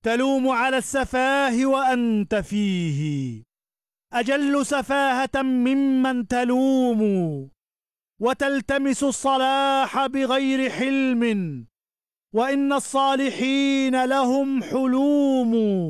تلوم على السفاه وأنت فيه أجل سفاهة ممن تلوم، وتلتمس الصلاح بغير حلم، وإن الصالحين لهم حلوم.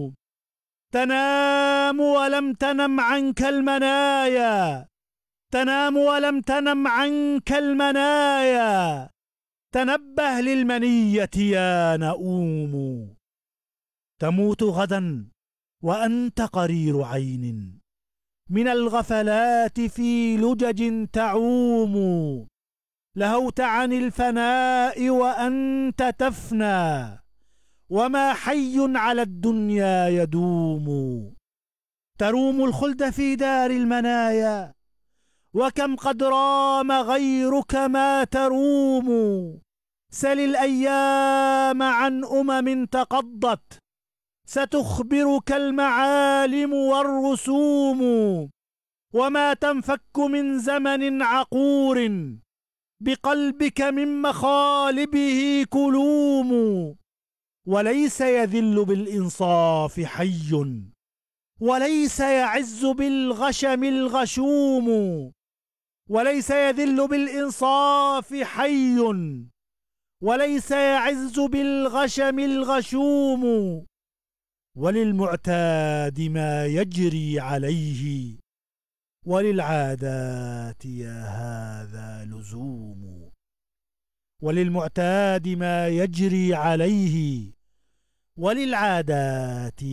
تنام ولم تنم عنك المنايا، تنام ولم تنم عنك المنايا، تنبه للمنية يا نؤوم. تموت غدا وأنت قرير عين، من الغفلات في لجج تعوم. لهوت عن الفناء وأنت تفنى، وما حي على الدنيا يدوم. تروم الخلد في دار المنايا، وكم قد رام غيرك ما تروم. سل الأيام عن تقضت، ستخبرك المعالم والرسوم. وما تنفك من زمن عقور، بقلبك من مخالبه كلوم. وليس يذل بالإنصاف حي، وليس يعز بالغشم الغشوم. وليس يذل بالإنصاف حي، وليس يعز بالغشم الغشوم. وللمعتاد ما يجري عليه، وللعادات يا هذا لزوم. وللمعتاد ما يجري عليه، وللعادات